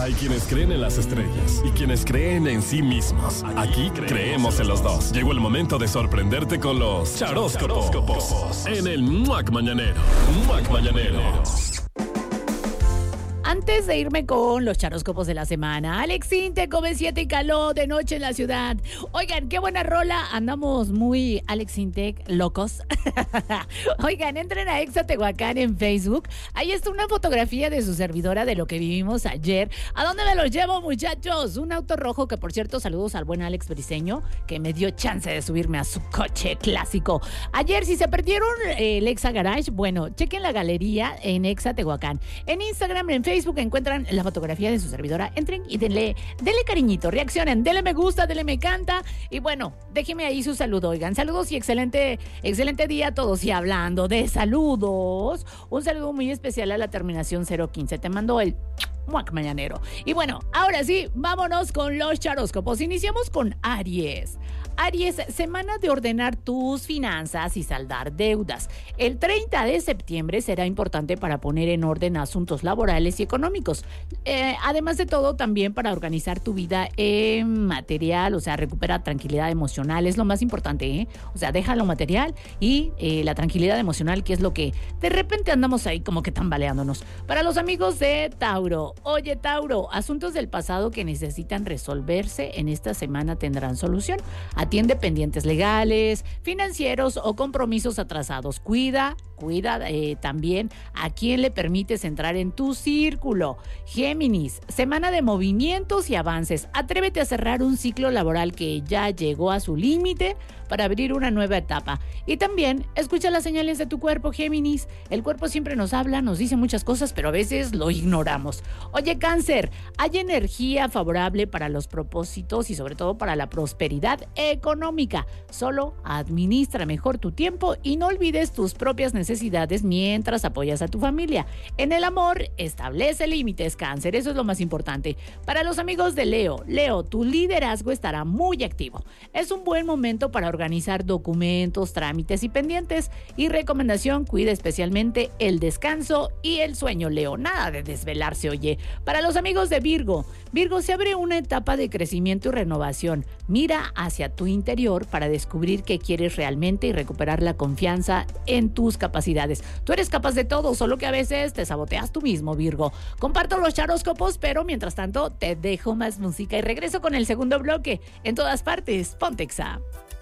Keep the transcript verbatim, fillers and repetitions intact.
Hay quienes creen en las estrellas y quienes creen en sí mismos. Aquí creemos en los dos. Llegó el momento de sorprenderte con los charóscopos en el Muac Mañanero. Muac Mañanero. Antes de irme con los charóscopos de la semana, Alex Intec, Come siete y calor de noche en la ciudad. Oigan, qué buena rola. Andamos muy Alex Intec locos. Oigan, entren a Exa Tehuacán en Facebook. Ahí está una fotografía de su servidora de lo que vivimos ayer. ¿A dónde me los llevo, muchachos? Un auto rojo que, por cierto, saludos al buen Alex Briseño, que me dio chance de subirme a su coche clásico. Ayer, si se perdieron eh, el Exa Garage, bueno, chequen la galería en Exa Tehuacán. En Instagram, en Facebook, Facebook encuentran la fotografía de su servidora. Entren y denle, denle cariñito, reaccionen, denle me gusta, denle me encanta. Y bueno, déjenme ahí su saludo. Oigan, saludos y excelente, excelente día a todos. Y hablando de saludos, un saludo muy especial a la terminación cero quince. Te mando el Muac Mañanero. Y bueno, ahora sí, vámonos con los charóscopos. Iniciamos con Aries. Aries, semana de ordenar tus finanzas y saldar deudas. El treinta de septiembre será importante para poner en orden asuntos laborales y económicos. Eh, además de todo, también para organizar tu vida eh, material, o sea, recupera tranquilidad emocional, es lo más importante, ¿eh? O sea, deja lo material y eh, la tranquilidad emocional, que es lo que de repente andamos ahí como que tambaleándonos. Para los amigos de Tauro, oye Tauro, asuntos del pasado que necesitan resolverse en esta semana tendrán solución. Atiende pendientes legales, financieros o compromisos atrasados. Cuida, cuida eh, también a quien le permites entrar en tu círculo. Géminis, semana de movimientos y avances. Atrévete a cerrar un ciclo laboral que ya llegó a su límite para abrir una nueva etapa. Y también escucha las señales de tu cuerpo, Géminis. El cuerpo siempre nos habla, nos dice muchas cosas, pero a veces lo ignoramos. Oye, Cáncer, hay energía favorable para los propósitos y sobre todo para la prosperidad económica. Solo administra mejor tu tiempo y no olvides tus propias necesidades mientras apoyas a tu familia. En el amor, establece límites, Cáncer, eso es lo más importante. Para los amigos de Leo, Leo, tu liderazgo estará muy activo. Es un buen momento para organizar documentos, trámites y pendientes. Y recomendación, cuida especialmente el descanso y el sueño, Leo. Nada de desvelarse, oye. Para los amigos de Virgo, Virgo, se abre una etapa de crecimiento y renovación. Mira hacia tu interior para descubrir qué quieres realmente y recuperar la confianza en tus capacidades. Tú eres capaz de todo, solo que a veces te saboteas tú mismo, Virgo. Comparto los charóscopos, pero mientras tanto te dejo más música y regreso con el segundo bloque. En todas partes, ponte Exa.